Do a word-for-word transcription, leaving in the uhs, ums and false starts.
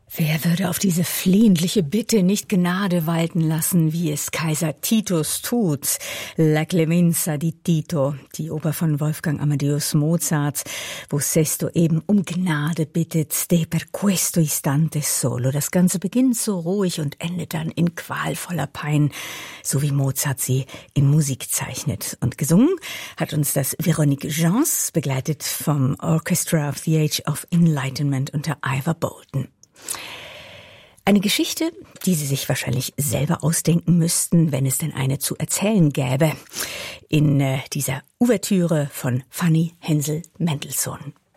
Wer würde auf diese flehentliche Bitte nicht Gnade walten lassen, wie es Kaiser Titus tut? La Clemenza di Tito, die Oper von Wolfgang Amadeus Mozart, wo Sesto eben um Gnade bittet, de per questo istante solo. Das Ganze beginnt so ruhig und endet dann in qualvoller Pein, so wie Mozart sie in Musik zeichnet. Und gesungen hat uns das Véronique Gens, begleitet vom Orchestra of the Age of Enlightenment unter Ivor Bolton. Eine Geschichte, die Sie sich wahrscheinlich selber ausdenken müssten, wenn es denn eine zu erzählen gäbe, in äh, dieser Ouvertüre von Fanny Hensel Mendelssohn.